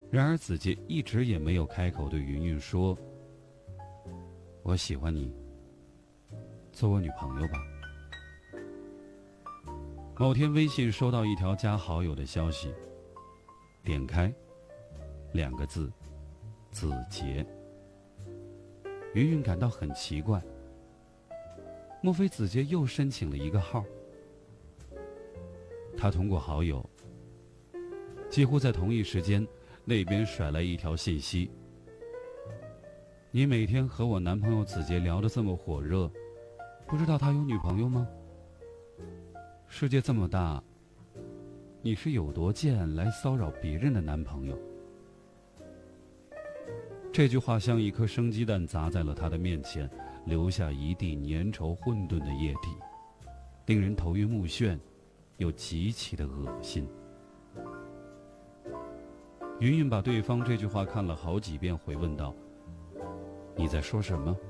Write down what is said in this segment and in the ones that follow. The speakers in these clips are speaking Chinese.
然而子杰一直也没有开口对云云说：“我喜欢你，做我女朋友吧。”某天微信收到一条加好友的消息，点开2个字：子杰。云云感到很奇怪，莫非子杰又申请了一个号？他通过好友，几乎在同一时间，那边甩来一条信息：“你每天和我男朋友子杰聊得这么火热，不知道他有女朋友吗？世界这么大，你是有多贱来骚扰别人的男朋友？”这句话像一颗生鸡蛋砸在了他的面前，留下一地粘稠混沌的液体，令人头晕目眩，又极其的恶心。云云把对方这句话看了好几遍，回问道：“你在说什么？”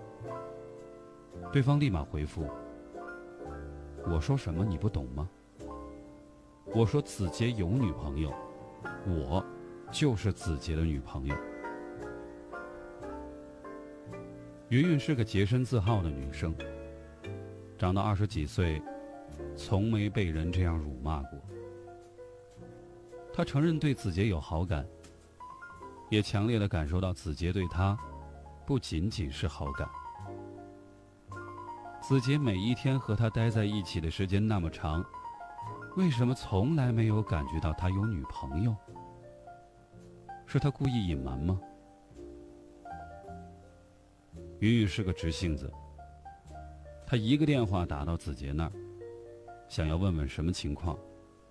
对方立马回复：“我说什么你不懂吗？我说子杰有女朋友，我就是子杰的女朋友。”云云是个洁身自好的女生，长到20几岁，从没被人这样辱骂过。她承认对子杰有好感，也强烈地感受到子杰对她不仅仅是好感。子杰每一天和她待在一起的时间那么长，为什么从来没有感觉到他有女朋友？是他故意隐瞒吗？云云是个直性子，他一个电话打到子杰那儿，想要问问什么情况。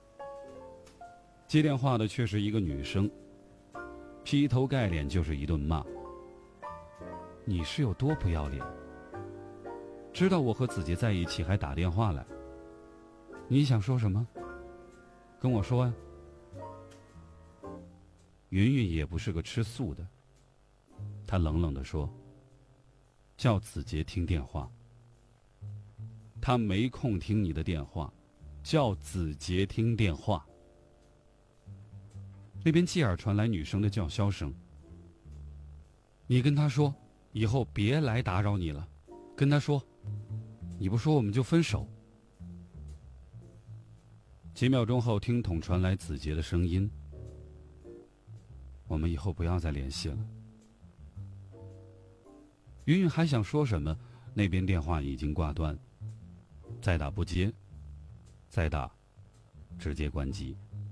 接电话的却是一个女生，劈头盖脸就是一顿骂：“你是有多不要脸？知道我和子杰在一起还打电话来？你想说什么？跟我说呀。”云云也不是个吃素的，她冷冷地说：“叫子杰听电话。他没空听你的电话，叫子杰听电话。”那边继而传来女生的叫嚣声：“你跟他说，以后别来打扰你了。跟他说，你不说我们就分手。”几秒钟后，听筒传来子杰的声音：“我们以后不要再联系了。”云云还想说什么，那边电话已经挂断，再打不接，再打直接关机。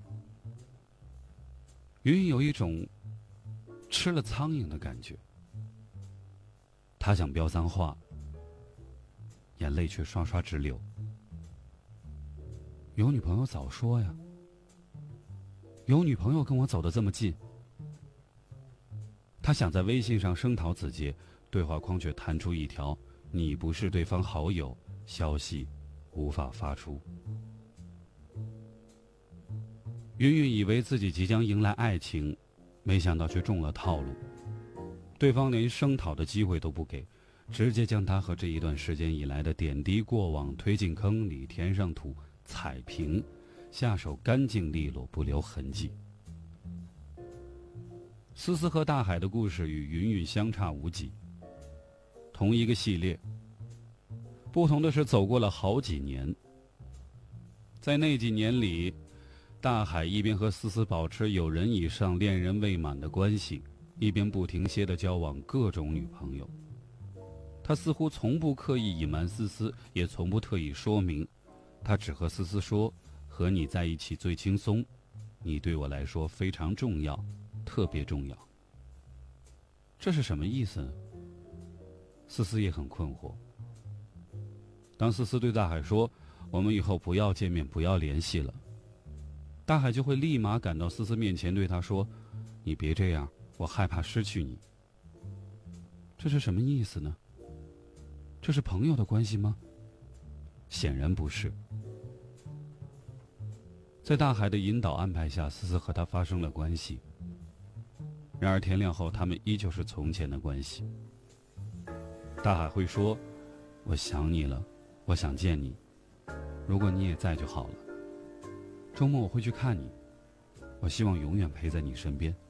云云有一种吃了苍蝇的感觉，她想飙脏话，眼泪却刷刷直流。有女朋友早说呀，有女朋友跟我走得这么近。他想在微信上声讨子杰，对话框却弹出一条：“你不是对方好友，消息无法发出。”云云以为自己即将迎来爱情，没想到却中了套路。对方连声讨的机会都不给，直接将他和这一段时间以来的点滴过往推进坑里，填上土，踩平，下手干净利落，不留痕迹。思思和大海的故事与云云相差无几，同一个系列，不同的是走过了好几年。在那几年里，大海一边和思思保持有人以上恋人未满的关系，一边不停歇地交往各种女朋友。他似乎从不刻意隐瞒思思，也从不特意说明，他只和思思说：“和你在一起最轻松，你对我来说非常重要，特别重要。”这是什么意思呢？思思也很困惑。当思思对大海说：“我们以后不要见面，不要联系了”，大海就会立马赶到思思面前对他说：“你别这样，我害怕失去你。”这是什么意思呢？这是朋友的关系吗？显然不是。在大海的引导安排下，思思和他发生了关系。然而天亮后，他们依旧是从前的关系。大海会说：“我想你了，我想见你，如果你也在就好了。周末我会去看你，我希望永远陪在你身边。”